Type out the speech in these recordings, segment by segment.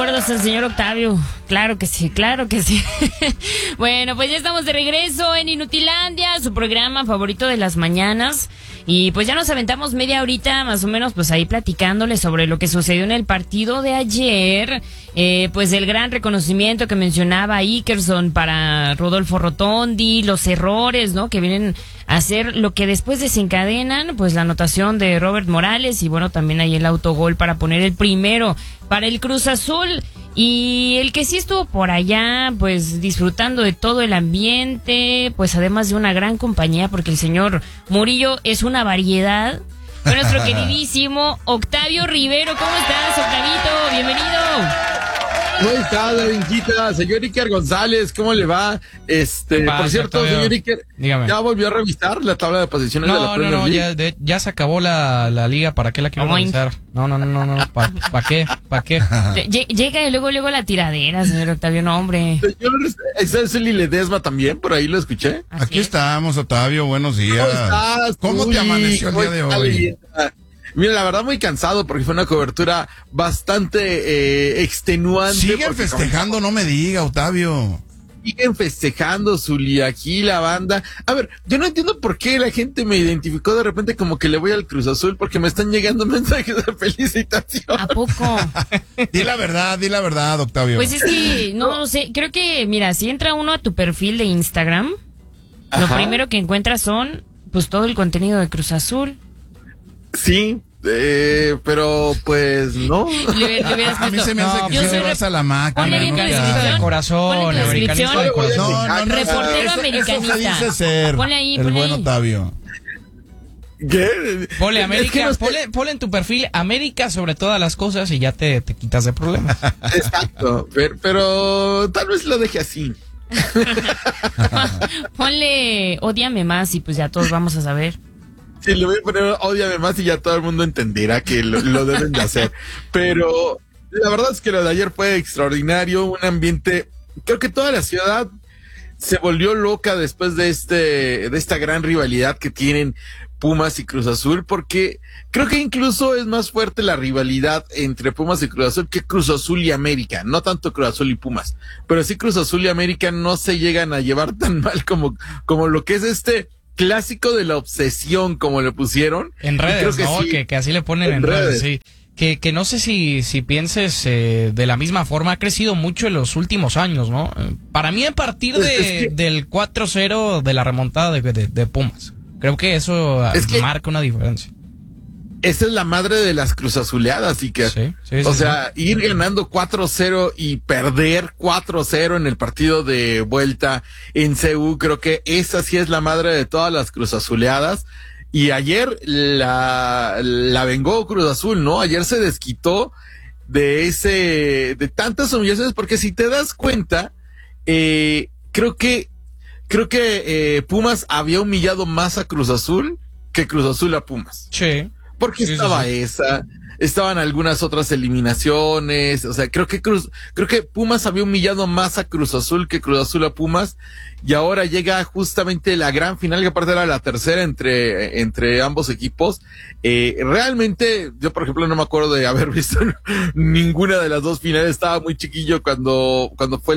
recuerdos al señor Octavio. Claro que sí, claro que sí. Bueno, pues ya estamos de regreso en Inutilandia, su programa favorito de las mañanas. Y pues ya nos aventamos media horita más o menos pues ahí platicándoles sobre lo que sucedió en el partido de ayer. Pues el gran reconocimiento que mencionaba Ikerson para Rodolfo Rotondi, los errores, ¿no? Que vienen a ser lo que después desencadenan pues la anotación de Robert Morales y bueno, también ahí el autogol para poner el primero para el Cruz Azul. Y el que sí estuvo por allá, pues disfrutando de todo el ambiente, pues además de una gran compañía, porque el señor Murillo es una variedad, fue nuestro queridísimo Octavio Rivero. ¿Cómo estás, Octavito? Bienvenido. ¿Cómo está, Darinquita? Señor Iker González, ¿cómo le va? Por cierto, Octavio, señor Iker, dígame. ¿Ya volvió a revisar la tabla de posiciones de la Premier League? Ya se acabó la liga, ¿para qué la quiero revisar? No, ¿para qué? Llega y luego la tiradera, señor Octavio, no, hombre. Señor, ¿está el Ledesma también? Por ahí lo escuché. Aquí estamos, Octavio, buenos días. ¿Cómo estás? ¿Cómo te amaneció el día de hoy? Mira, la verdad muy cansado porque fue una cobertura bastante extenuante. Siguen festejando, no me diga, Octavio. Siguen festejando, Zuli, aquí la banda. A ver, yo no entiendo por qué la gente me identificó de repente como que le voy al Cruz Azul, porque me están llegando mensajes de felicitación. ¿A poco? Di la verdad, Octavio. Pues es que, no sé, creo que, mira, si entra uno a tu perfil de Instagram, lo primero que encuentras son, pues todo el contenido de Cruz Azul. Sí, pero pues no. A mí se me hace que se vas a la máquina. Ponle bien tu descripción. De corazón, americanista de corazón. No, reportero americanista. Eso dice ser ponle ahí, el buen Octavio. ¿Qué? Ponle América, ponle en tu perfil América sobre todas las cosas y ya te quitas de problemas. Exacto, pero tal vez lo deje así. Ponle ódiame más y pues ya todos vamos a saber. Sí, le voy a poner ódiame más y ya todo el mundo entenderá que lo deben de hacer. Pero la verdad es que lo de ayer fue extraordinario, un ambiente, creo que toda la ciudad se volvió loca después de esta gran rivalidad que tienen Pumas y Cruz Azul, porque creo que incluso es más fuerte la rivalidad entre Pumas y Cruz Azul que Cruz Azul y América, no tanto Cruz Azul y Pumas, pero sí Cruz Azul y América no se llegan a llevar tan mal como lo que es clásico de la obsesión, como le pusieron. En redes, creo que, ¿no? Sí, que así le ponen en redes, sí. Que no sé si pienses de la misma forma, ha crecido mucho en los últimos años, ¿no? Para mí a partir del 4-0 de la remontada de Pumas, creo que eso marca una diferencia. Esa es la madre de las cruzazuleadas, y que, sí, o sea, ir ganando 4-0 y perder 4-0 en el partido de vuelta en CU, creo que esa sí es la madre de todas las cruzazuleadas. Y ayer la vengó Cruz Azul, ¿no? Ayer se desquitó de tantas humillaciones, porque si te das cuenta, creo que Pumas había humillado más a Cruz Azul que Cruz Azul a Pumas. Sí. Porque estaban algunas otras eliminaciones, o sea, creo que Pumas había humillado más a Cruz Azul que Cruz Azul a Pumas, y ahora llega justamente la gran final, que aparte era la tercera entre ambos equipos. Realmente, yo por ejemplo no me acuerdo de haber visto ninguna de las dos finales, estaba muy chiquillo cuando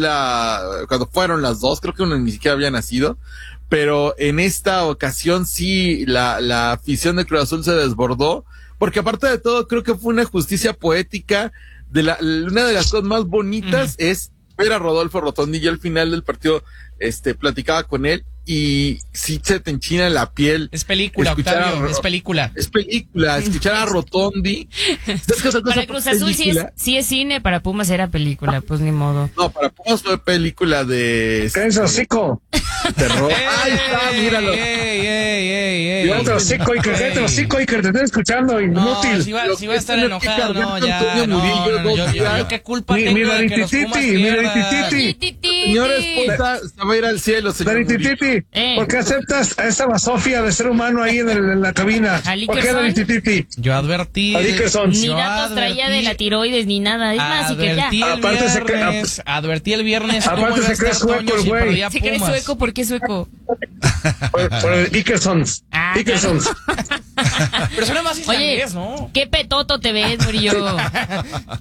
fueron las dos, creo que uno ni siquiera había nacido. Pero en esta ocasión sí la afición de Cruz Azul se desbordó, porque aparte de todo creo que fue una justicia poética. Una de las cosas más bonitas es ver a Rodolfo Rotondi. Yo al final del partido platicaba con él y sí se te enchina la piel. Es película, Octavio, es película. Es película, escuchar a Rotondi. Para Cruz Azul sí es cine, para Pumas era película, pues ni modo. No, para Pumas fue película de... ¡Cállate hocico! Terror. Ahí está, míralo. Cállate hocico, Iker, te estoy escuchando, inútil. Si va a estar enojado, no, ya, yo qué culpa tengo de que los Pumas pierdan. Señores, se va a ir al cielo, señor. ¿Por qué aceptas a esa basofia de ser humano ahí en la cabina? ¿Por qué, Daritititi? Yo advertí. Ni datos traía de la tiroides ni nada. Es más, y que ya. Advertí el viernes. Aparte se cree sueco el güey. Se cree sueco, ¿por qué sueco? Por el Ikersons. Ikersons. Pero suena más islandés, ¿no? Qué petoto te ves, Murillo.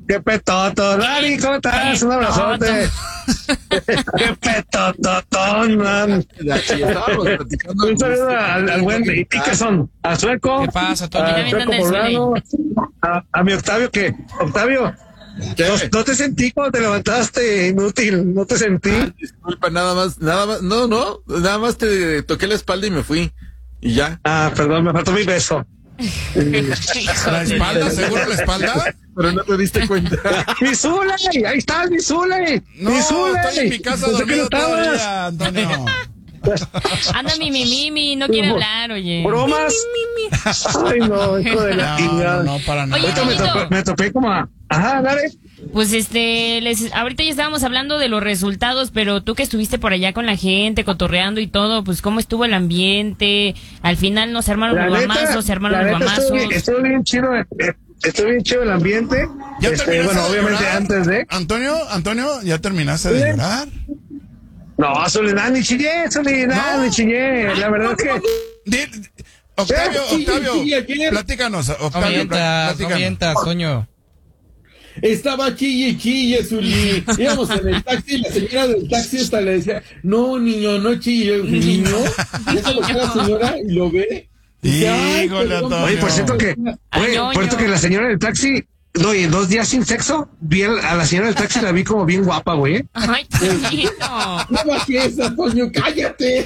qué petoto. Lari, ¿cómo estás? Un abrazote. Qué petototón, man. Un saludo al buen Picason, a Sueco. ¿Qué pasa, Toño? A Sueco Poblano, a mi Octavio, que Octavio, no te sentí cuando te levantaste, inútil, no te sentí. Disculpa, nada más, nada más te toqué la espalda y me fui. Y ya. Perdón, me faltó mi beso. ¿La espalda? ¿Seguro la espalda? Pero no te diste cuenta. ¡Mi Zule! ¡Ahí está mi Zule! No, ¡Mi Zule! estoy en mi casa dormido todavía, Antonio. Anda mi, no quiere hablar, oye. ¿Bromas? Ay, no, hijo de la chingada. No, para nada. Oye, Me topé como a... Ajá, dale. Pues ahorita ya estábamos hablando de los resultados, pero tú que estuviste por allá con la gente, cotorreando y todo, pues cómo estuvo el ambiente. Al final no se armaron los guamazos, se armaron los guamazos. Estuvo bien chido, el ambiente. ¿Ya terminaste bueno, de obviamente llorar? antes de... Antonio, ¿ya terminaste de llorar? No, Soledad, ni chillé, ni chillé. La verdad es que... Octavio, platícanos, Octavio, No mientas, Toño. Estaba chille, Zuli. Íbamos en el taxi, la señora del taxi hasta le decía, no, niño, no chille. Yo, niño, ya se lo ve la señora y lo ve. Híjole, Antonio. Oye, por cierto que la señora del taxi, no, y en 2 días sin sexo, vi a la señora del taxi, la vi como bien guapa, güey. Ay, Toñito. No bajes, Antonio, cállate.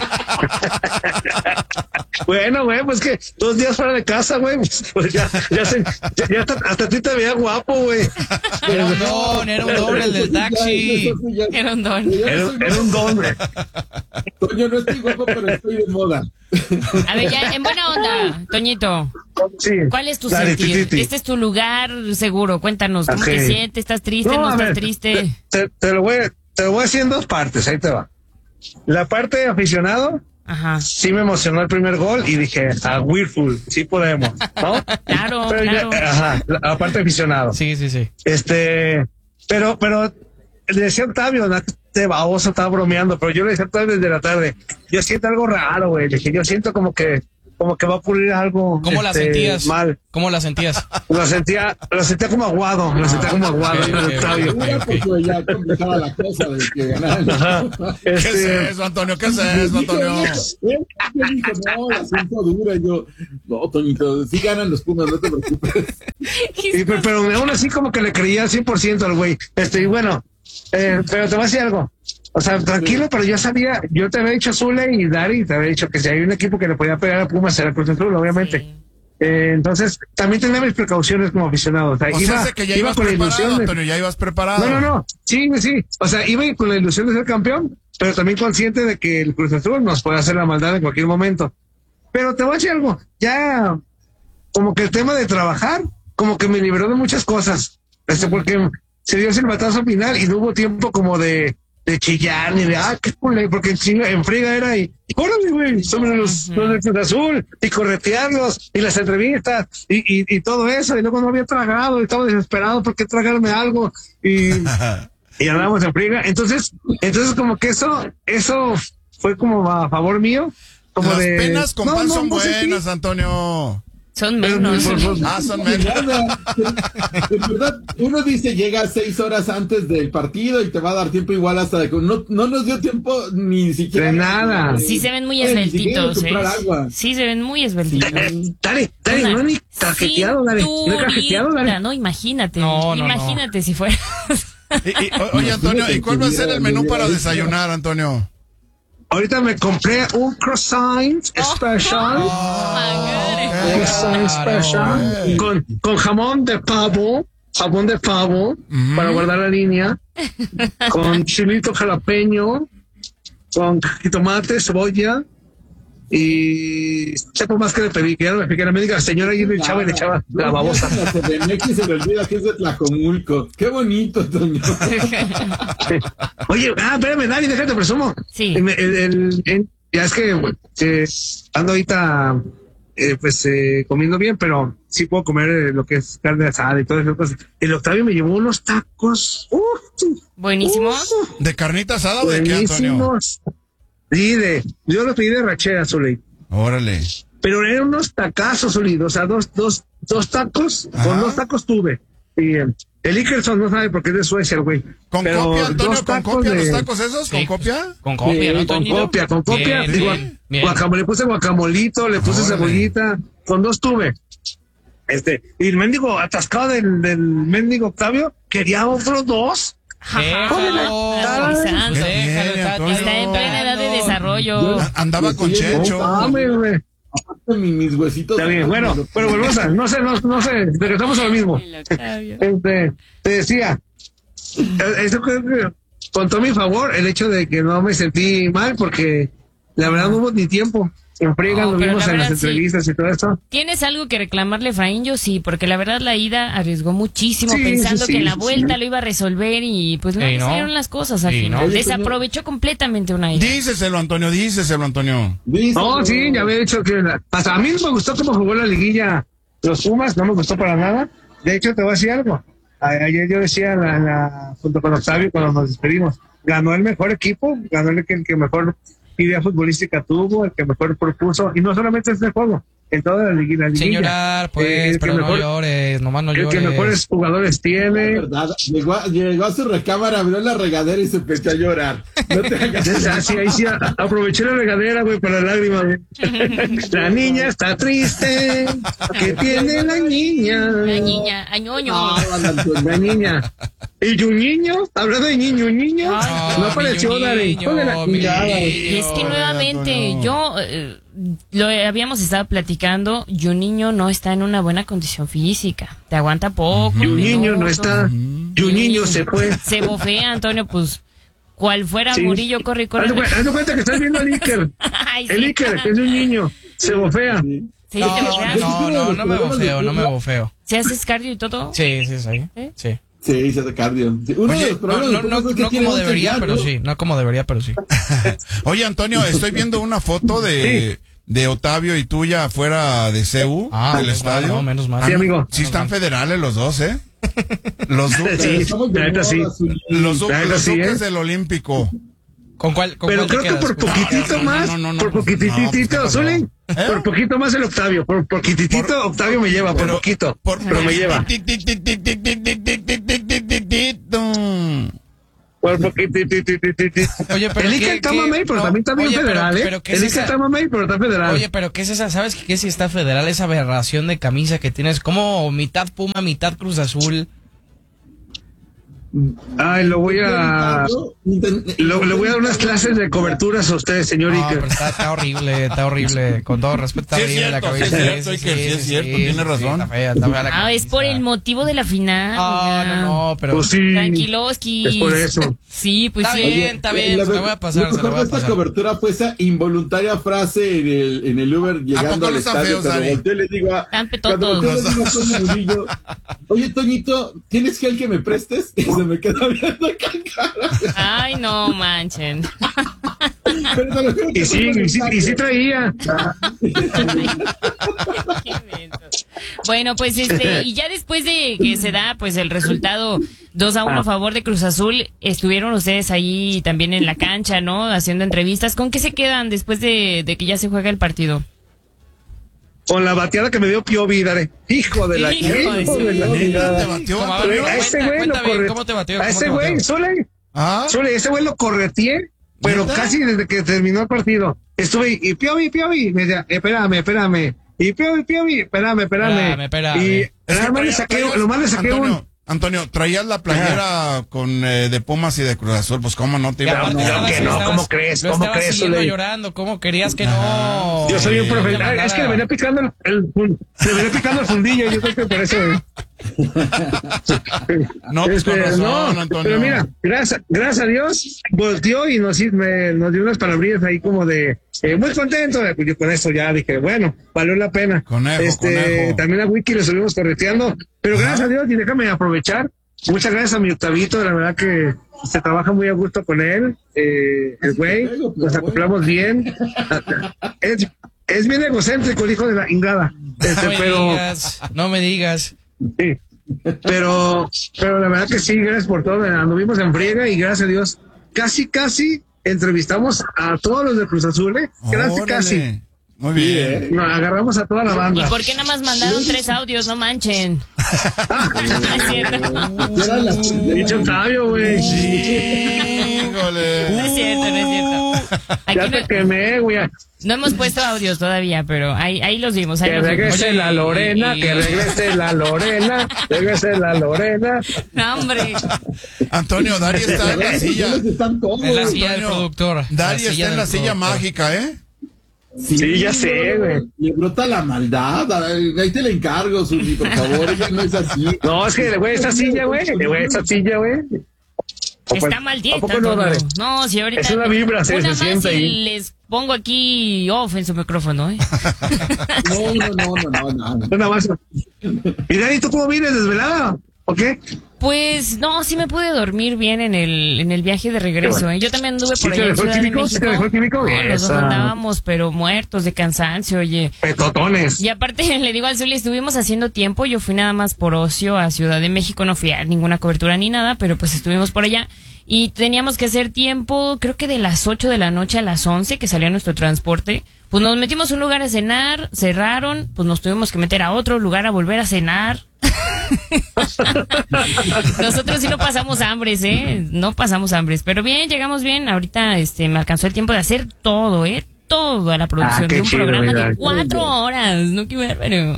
Bueno, güey, pues que 2 días fuera de casa, güey, pues ya hasta a ti te veía guapo, güey. Era un don el del taxi. Era un don. Era un don, güey. Toño, no estoy guapo, pero estoy de moda. A ver, ya, en buena onda, Toñito. Sí. ¿Cuál es tu Dale, sentir? titi. Este es tu lugar seguro. Cuéntanos, ¿cómo te sientes? ¿Estás triste? ¿No a estás ver, triste? Te lo voy a decir en 2 partes, ahí te va. La parte de aficionado, Ajá. sí me emocionó el primer gol y dije, Weirful, sí podemos, ¿no? Claro, Pero claro. la parte de aficionado. Sí. Pero le decía a Octavio, este baboso estaba bromeando, pero yo le decía a Octavio desde la tarde, yo siento algo raro, güey. Le dije, yo siento como que va a ocurrir algo ¿Cómo la sentías? mal. ¿Cómo la sentías? Lo sentía como aguado, Octavio. Pues ya complicaba la cosa de que ganaran. ¿Qué es eso, Antonio? No, la siento dura. Yo, no, Toñito, sí ganan los Pumas, no te preocupes. Pero aún así como que le creía al 100% al güey. Y bueno, pero te voy a decir algo. O sea, tranquilo, pero yo te había dicho Zule y Dari, te había dicho que si hay un equipo que le podía pegar a Pumas era Cruz Azul, obviamente. Sí. Entonces, también tenía mis precauciones como aficionado. O sea, iba con la ilusión de... Antonio, ya ibas preparado. No. Sí. O sea, iba con la ilusión de ser campeón, pero también consciente de que el Cruz Azul nos puede hacer la maldad en cualquier momento. Pero te voy a decir algo, ya como que el tema de trabajar, como que me liberó de muchas cosas. Porque se dio el silbatazo final y no hubo tiempo como de chillar ni de qué culé, porque en friga era y órale, güey, sobre los del Cruz Azul y corretearlos y las entrevistas y todo eso, y luego no había tragado y estaba desesperado porque tragarme algo y andábamos en friga. Entonces como que eso fue como a favor mío, como las de penas con pan son buenas, sí. Antonio. Son menos. Son menos. En verdad, uno dice llega 6 horas antes del partido y te va a dar tiempo igual hasta de no nos dio tiempo ni siquiera de nada. Sí se ven muy esbeltitos, agua. Sí se ven muy esbeltitos. Dale, no ni cajeteado, dale. No, imagínate. No. Imagínate si fuera. Oye, Antonio, ¿y cuál va a ser el menú para desayunar, Antonio? Ahorita me compré un croissant special. Croissant special. Con jamón de pavo. Para guardar la línea. Con chilito jalapeño. Con jitomate, cebolla. Y sepa más que le pedí, que ya no me piqué. Me diga, señora, y le echaba la babosa. De Mex se le olvida que es de Tlajomulco. Qué bonito, Toño. Oye, espérame, Dani, déjate presumo. Sí. Ya es que ando ahorita comiendo bien, pero sí puedo comer lo que es carne asada y todas esas cosas. El Octavio me llevó unos tacos. Buenísimos. ¿De carnita asada o de qué, Antonio? Sí, yo lo pedí de rachera, Zuley. Órale. Pero eran unos tacazos, Zuley. O sea, dos tacos. Ajá. Con 2 tacos tuve. El Ikerson no sabe porque es de Suecia, el güey. ¿Con Pero copia, Antonio? dos ¿Con tacos copia de- los tacos esos? ¿Con Sí. copia? Con copia, ¿no, con Toñito? copia. Bien, Digo, bien. le puse guacamolito, le puse Órale. cebollita, con 2 tuve. Y el mendigo atascado del mendigo Octavio, quería otros 2. Déjalo, Santo. déjalo, Bien, Antonio. Está en plena edad de desarrollo. Andaba con Checho. Güey. Aparte, mis huesitos. Está bien, bueno, pero volvemos a, no sé, regresamos a lo mismo. Te decía, eso creo que contó a mi favor el hecho de que no me sentí mal porque la verdad no hubo ni tiempo. En friega No, nos pero vimos la en las verdad, sí. entrevistas y todo eso. ¿Tienes algo que reclamarle, Efraín? Yo sí, porque la verdad la ida arriesgó muchísimo Sí, pensando sí, que en la sí, vuelta sí. lo iba a resolver y pues no Sí, le ¿no? salieron las cosas al Sí, final. ¿no? Desaprovechó completamente una ida. Díceselo, Antonio, díceselo, Antonio. No, sí, ya había dicho que hasta a mí no me gustó cómo jugó la liguilla los Pumas, no me gustó para nada. De hecho, te voy a decir algo. Ayer yo decía junto con Octavio cuando nos despedimos, ganó el mejor equipo, ganó el que mejor idea futbolística tuvo, el que mejor propuso, y no solamente este juego, en toda la liguilla. Sin llorar, pues, El que pero mejor- no llores, nomás no el llores. que mejores jugadores tiene. ¿Verdad? Llegó a su recámara, abrió la regadera y se empezó a llorar. No te hagas. Ahí sí, aproveché la regadera, güey, para lágrimas, güey. La niña está triste, que tiene la niña. La niña, añoño. La niña. ¿Y un niño? Hablando de niño, un niño. Ay, No apareció, Dale. Hijo de la chingada, güey. Y es que Ay, nuevamente, Antonio. yo lo habíamos estado platicando, Juninho no está en una buena condición física. Te aguanta poco. Y un niño no minutos. está. Y un niño se fue. Se bofea, Antonio, pues, cual fuera Sí. Murillo, corre y corre. Haz de cuenta que estás viendo al Iker. Ay, sí. El Iker, que es un niño. Se bofea. Sí, te bofeas. No me bofeo, no me bofeo. ¿Se haces cardio y todo? Sí, sí, sí. ¿Eh? Sí. Sí, se hace cardio. Sí, uno de Oye, los problemas de Pumas es que No tiene como 11 debería, ya, pero ¿no? sí. No como debería, pero sí. Oye, Antonio, estoy viendo una foto de Otavio y tuya afuera de CEU, del estadio. No, menos mal. Sí, amigo. Sí están federales los dos, ¿eh? Los duques, Sí, Estamos de la neta sí. moda, Zuli. los La neta duques sí, ¿eh? del Olímpico. ¿Con cuál Pero te creo que quedas? por poquitito No, más, no, por pues, ¿qué poquitito, pasó? Zuli, por poquito más el Octavio, por poquitito Octavio me lleva, por poquito, pero me lleva. Por poquitito. Oye, pero El Iker está mamey, pero también está bien oye, federal, ¿eh? pero ¿qué es El Iker esa? está mamey, pero está federal. Oye, pero ¿qué es esa? ¿Sabes qué si está federal? Esa aberración de camisa que tienes, como mitad Puma, mitad Cruz Azul. Ay, le voy a dar unas clases de coberturas a usted, señor No, Iker. pero está horrible. Con todo respeto, está Sí es horrible la cierto, cabeza. sí es cierto, Iker, sí es cierto, tiene razón. Está fea la Ah, es por camisa. el motivo de la final. No, pero... Pues sí, Tranquiloski. es por eso. Sí, pues Está sí. bien, está bien, se lo voy a pasar, Lo se lo mejor voy de a esta pasar. cobertura fue esa involuntaria frase en el Uber llegando poco al no están estadio. feos, Dani? Cuando volteo le digo Están cuando petotos. volteo le digo a Toño Murillo, oye, Toñito, ¿tienes gel que me prestes? Y se me queda viendo acá en cara. Ay, no manchen. Pero te lo juro que Y sí, fue y sí traía. Bueno, pues y ya después de que se da pues el resultado 2-1 a favor de Cruz Azul, estuvieron ustedes ahí también en la cancha, ¿no? Haciendo entrevistas. ¿Con qué se quedan después de que ya se juega el partido? Con la bateada que me dio Piovi, Dare. Hijo de la Hijo de su- chingada. ¿Te batió? ¿Cómo? Antonio? A ese güey lo Cuenta bien, corre. ¿cómo te batió? A ese ¿Cómo te güey, batió? ¿Ah? Ese güey lo correteé, pero ¿Neta? casi desde que terminó el partido. Estuve, y Piovi, me decía, espérame. Y Piovi, espérame. Y nada más le saqué, nomás le saqué Antonio, traías la playera con de Pumas y de Cruz Azul, pues cómo no te Y iba a aparte batear? no, que estabas- no, ¿cómo crees? Lo ¿Cómo estabas crees, siguiendo Zuley? llorando, ¿cómo querías que no? Yo soy un te profesional. mandara? Es que le venía picando le venía picando el fundillo, yo creo que por eso. No, pues con razón, no, Antonio. pero mira, gracias a Dios, volteó y nos dio unas palabrillas ahí como de muy contento. Pues yo con eso ya dije, bueno, valió la pena. Conejo. También a Wiki le estuvimos correteando, pero gracias a Dios, y déjame aprovechar. Muchas gracias a mi Octavito, la verdad que se trabaja muy a gusto con él, el güey, nos acoplamos bien. Es bien egocéntrico el hijo de la ingada, No me digas. sí. Pero la verdad que sí, gracias por todo. Anduvimos en friega y gracias a Dios, casi entrevistamos a todos los de Cruz Azul, Órale. casi. Muy bien. Nos agarramos a toda la ¿Y banda. por qué nada más mandaron 3 audios? No manchen. Es cierto. Dicho Octavio, güey. Híjole. No es cierto. Aquí Ya te quemé, güey. no hemos puesto audios todavía, pero ahí los vimos. Que regrese la Lorena, que regrese la Lorena, regrese la Lorena. No, hombre. Antonio, Dari está en la silla. Están todos. En la silla del Antonio, productor. Dari está en la silla mágica, ¿eh? Sí, ya sé, güey. Le brota la maldad. Ahí te le encargo, Zuli, por favor. Ella no es así. No, es que, güey, esa silla, güey. Está maldita. ¿A poco no, Dare? No, si ahorita. Es una vibra, se más siente y ahí. les pongo aquí off en su micrófono, ¿eh? No. Nada más. Y Dani, ¿tú cómo vienes, desvelada? ¿O qué? Pues no, sí me pude dormir bien en el viaje de regreso, ¿eh? Yo también anduve por allá en ¿Sí te Ciudad de dejó México. el químico? No, los dos Esa. andábamos, pero muertos de cansancio, oye. Petotones. Y aparte, le digo al Zuli, estuvimos haciendo tiempo, yo fui nada más por ocio a Ciudad de México, no fui a ninguna cobertura ni nada, pero pues estuvimos por allá. Y teníamos que hacer tiempo, creo que de las 8 de la noche a las 11, que salía nuestro transporte. Pues nos metimos a un lugar a cenar, cerraron, pues nos tuvimos que meter a otro lugar a volver a cenar. Nosotros sí no pasamos hambres, no pasamos hambres, pero bien, llegamos bien. Ahorita me alcanzó el tiempo de hacer todo, todo a la producción de un chido, programa mira. de 4 horas, no qué bárbaro.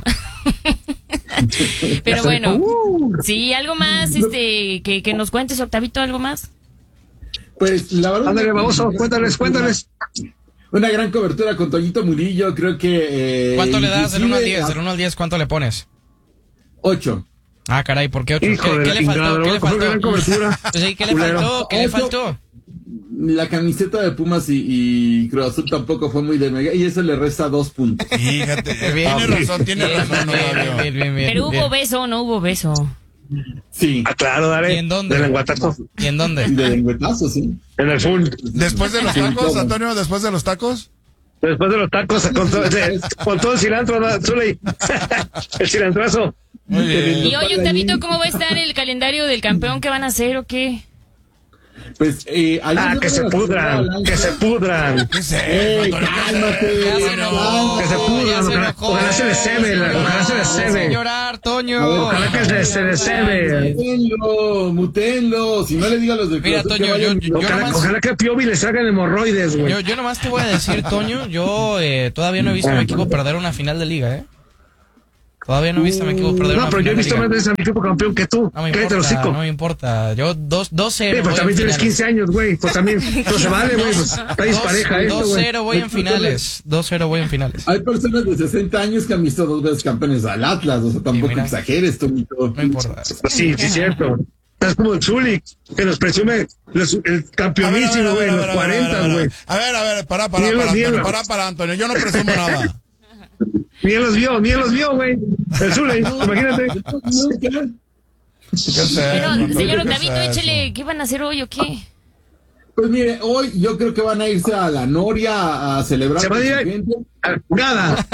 Pero bueno, sí, algo más, que nos cuentes, Octavito, algo más. Pues la verdad. Ándale, baboso, cuéntales. Una gran cobertura con Toñito Murillo, creo que. ¿Cuánto le das del 1 al 10? inclusive, Del 1 al 10, ¿cuánto le pones? 8. Ah, caray, ¿por qué 8? Hijo ¿Qué de le la faltó? chingada, ¿Qué le fue gran faltó? cobertura. Sí, ¿qué le Culero. faltó? ¿Qué le faltó? La camiseta de Pumas y Cruz Azul tampoco fue muy de mega, y eso le resta 2 puntos. Fíjate, tiene razón, Octavio. Bien. Pero hubo beso, no hubo beso. Sí. Ah, claro, dale. ¿Y en dónde? De lengüetazo. ¿Y en dónde? De lengüetazo, sí. En el full. Después de los tacos, Antonio, después de los tacos. Después de los tacos, con todo el cilantro, ¿no? Zuli. El cilantrazo. Muy bien. Y oye, Octavito, ¿cómo va a estar el calendario del campeón? ¿Qué van a hacer o qué? Pues, ayer Que se pudran. ¿Qué es eso, Antonio? ¿Qué es cálmate. Ya se enojó. Que se pudran, Ya se ojalá- enojó. ojalá se les cebe, ojalá se les cebe. Sin llorar, Toño. Ojalá que se les cebe. Mutenlo. Si no le digo a los de Mira, Cruz Azul que Toño, vayan- yo nomás- Ojalá que a Piovi le salgan hemorroides, güey. Yo nomás te voy a decir, Toño, yo todavía no he visto a mi equipo perder una final de liga, ¿eh? Todavía no he visto a mi equipo perder No, una pero yo he final de visto más liga. veces a mi equipo campeón que tú. No me Cállate los importa, hocico. no me importa. Yo 2-0. Sí, pues también tienes 15 años, güey. Pues también, no se vale, güey. Pues está dispareja esto, güey. 2-0 voy en finales. 2-0 voy en finales. Hay personas de 60 años que han visto 2 veces campeones al Atlas, o sea, tampoco mira. exageres, Toñito. No importa. Sí, cierto. Es como el Zuli, que nos presume el campeonísimo, güey, en los 40, güey. A ver, para, Niebla. Antonio, yo no presumo nada. Ni él los vio, güey. El Zuli, imagínate. ¿Qué es Pero, eso? señor ¿Qué es Octavito, eso? échele, ¿qué van a hacer hoy o qué? Pues mire, hoy yo creo que van a irse a la Noria a celebrar. Se van a ir con su gente. nada.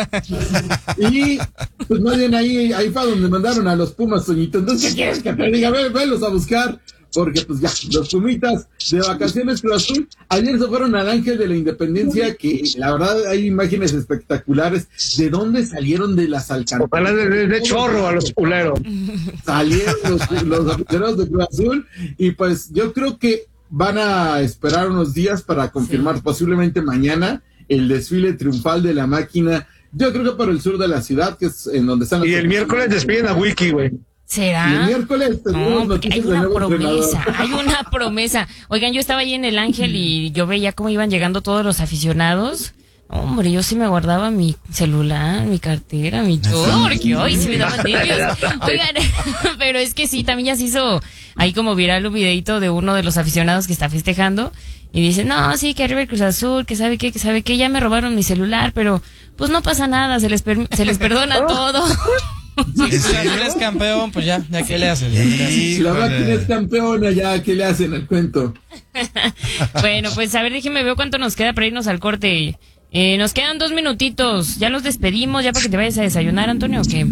Y pues más bien ahí fue donde mandaron a los Pumas, Toñito. Entonces, ¿qué quieres que te diga? Velos a buscar. Porque pues ya, los Pumitas de vacaciones Cruz Azul, ayer se fueron al Ángel de la Independencia, que la verdad hay imágenes espectaculares. ¿De dónde salieron de las alcantarillas? Ojalá de chorro a los culeros. Salieron los aficionados de Cruz Azul, y pues yo creo que van a esperar unos días para confirmar, posiblemente mañana, el desfile triunfal de la máquina. Yo creo que por el sur de la ciudad, que es en donde están los... Y el miércoles despiden a Wiki, güey. Y ¿Será? el miércoles tendremos No, porque hay noticias del una nuevo promesa, entrenador. hay una promesa. Oigan, yo estaba ahí en el Ángel y yo veía cómo iban llegando todos los aficionados. Hombre, yo sí me guardaba mi celular, mi cartera, mi todo, porque hoy sí me daban nervios. Oigan, pero es que sí, también ya se hizo ahí como viral un videito de uno de los aficionados que está festejando y dice, no, sí, que arriba el Cruz Azul, que sabe qué, ya me robaron mi celular, pero pues no pasa nada, se les perdona todo. Si eres campeón, pues ya ¿qué le haces? Si la máquina es campeona, ya, ¿qué le hacen al cuento? Bueno, pues a ver, déjeme ver cuánto nos queda para irnos al corte. Nos quedan 2 minutitos. Ya los despedimos, ya para que te vayas a desayunar, Antonio, ¿o qué?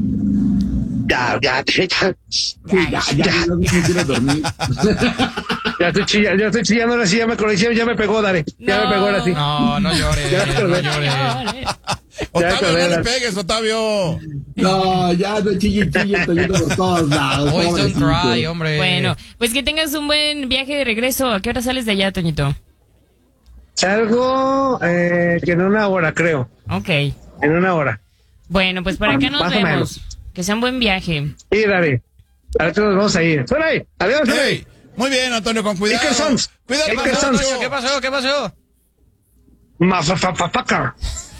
Ya, No quiero dormir. ya estoy chillando ahora sí, ya me pegó, Dare. Ya me pegó ahora sí. No llores, Ya, no llores. Octavio, no le pegues, Octavio. No, ya no chille Toñito por todos lados. Boys don't cry, hombre. Bueno, pues que tengas un buen viaje de regreso. ¿A qué hora sales de allá, Toñito? Salgo que en 1 hora, creo. Ok. En 1 hora. Bueno, pues para acá nos Más o vemos. menos. Que sea un buen viaje. Sí, David. Ahorita nos vamos a ir. ¡Suena ahí! ¡Adiós! Hey, muy bien, Antonio, con cuidado. Dickersons. Cuidado, Dickersons. Antonio. ¿Qué pasó? Motherfucker.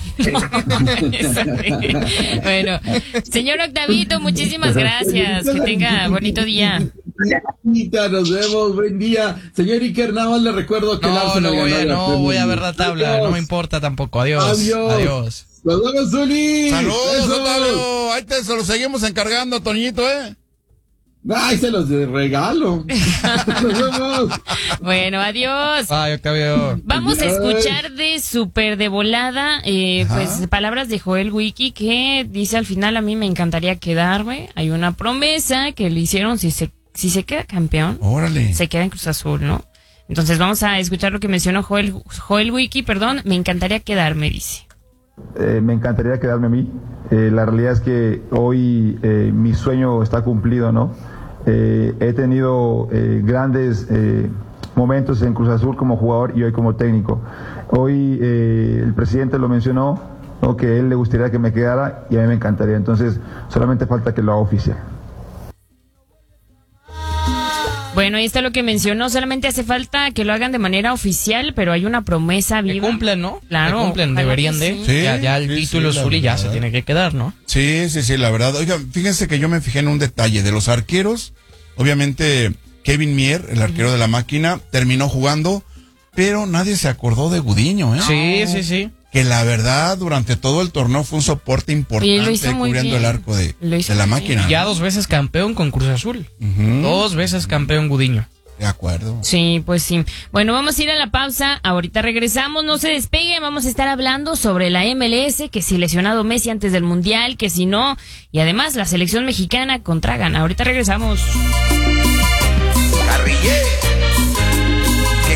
Bueno, señor Octavito, muchísimas gracias. Que tenga bonito día. Nos vemos, buen día. Señor Iker, nada más le recuerdo que No voy a ver la tabla, no me importa tampoco. Adiós. Nos vemos, Zuli. Saludos, Octavio. Ahí se lo seguimos encargando, Toñito, Ay, se los de regalo. Nos vemos. Bueno, adiós. Bye, Octavio. Vamos a escuchar de súper de volada, pues palabras de Joel Wiki, que dice al final: a mí me encantaría quedarme. Hay una promesa que le hicieron, si se queda campeón, Órale. se queda en Cruz Azul, ¿no? Entonces vamos a escuchar lo que mencionó Joel Wiki, me encantaría quedarme, dice. Me encantaría quedarme a mí. La realidad es que hoy mi sueño está cumplido, ¿no? He tenido grandes momentos en Cruz Azul como jugador y hoy como técnico. Hoy el presidente lo mencionó, ¿no? Que a él le gustaría que me quedara y a mí me encantaría. Entonces solamente falta que lo haga oficial. Bueno, ahí está lo que mencionó. Solamente hace falta que lo hagan de manera oficial, pero hay una promesa viva. Que cumplen, ¿no? Claro. Que cumplen, deberían de. Sí. Ya el título Zuli ya se tiene que quedar, ¿no? Sí, la verdad. Oiga, fíjense que yo me fijé en un detalle de los arqueros. Obviamente, Kevin Mier, el arquero de la Máquina, terminó jugando, pero nadie se acordó de Gudiño, Sí. Que la verdad, durante todo el torneo fue un soporte importante cubriendo el arco de la Máquina. Ya 2 veces campeón con Cruz Azul. 2 veces campeón Gudiño. De acuerdo. Sí, pues sí. Bueno, vamos a ir a la pausa. Ahorita regresamos. No se despeguen. Vamos a estar hablando sobre la MLS, que si lesionado Messi antes del Mundial, que si no. Y además la selección mexicana contra Ghana. Ahorita regresamos. Carrillé. ¡Qué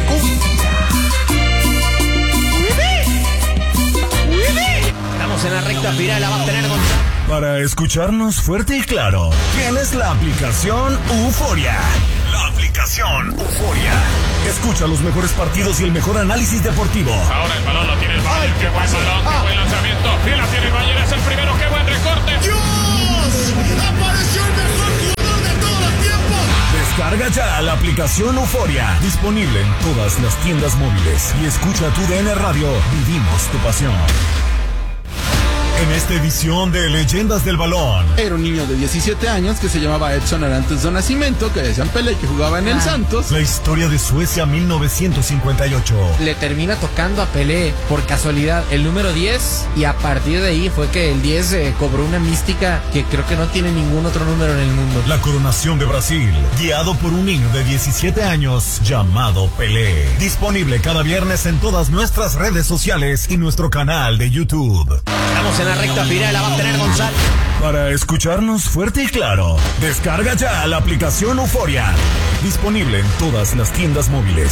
Estamos en la recta final. La va a tener Gonzalo. Para escucharnos fuerte y claro, tienes la aplicación Euforia. La aplicación Euforia. Escucha los mejores partidos y el mejor análisis deportivo. Ahora el balón lo tiene el Bayern. Qué buen balón, qué buen lanzamiento. Y la tiene el Bayern, es el primero. Qué buen recorte. ¡Dios! ¡Apareció el mejor jugador de todos los tiempos! Descarga ya la aplicación Euforia. Disponible en todas las tiendas móviles. Y escucha tu DN Radio. Vivimos tu pasión. En esta edición de Leyendas del Balón. Era un niño de 17 años que se llamaba Edson Arantes do Nascimento, que decían Pelé, que jugaba en el Santos. La historia de Suecia 1958. Le termina tocando a Pelé por casualidad el número 10 y a partir de ahí fue que el 10 cobró una mística que creo que no tiene ningún otro número en el mundo. La coronación de Brasil, guiado por un niño de 17 años llamado Pelé. Disponible cada viernes en todas nuestras redes sociales y nuestro canal de YouTube. Estamos en la recta final. La va a tener Gonzalo. Para escucharnos fuerte y claro, descarga ya la aplicación Euforia. Disponible en todas las tiendas móviles.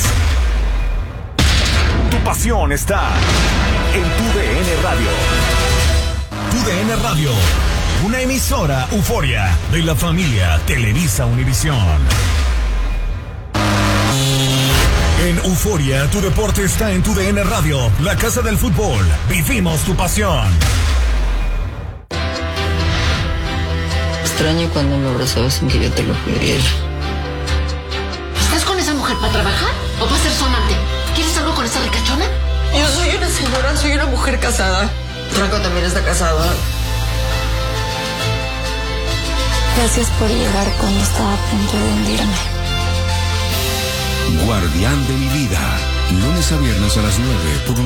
Tu pasión está en tu DN Radio. Tu DN Radio, una emisora Euforia de la familia Televisa Univisión. En Euforia, tu deporte está en tu DN Radio, la casa del fútbol. Vivimos tu pasión. Extraño cuando me abrazabas sin que yo te lo pidiera. ¿Estás con esa mujer para trabajar o para ser su amante? ¿Quieres algo con esa ricachona? Yo soy una señora, soy una mujer casada. Franco también está casado. Gracias por llegar cuando estaba a punto de hundirme. Guardián de mi vida, lunes a viernes a las 9 por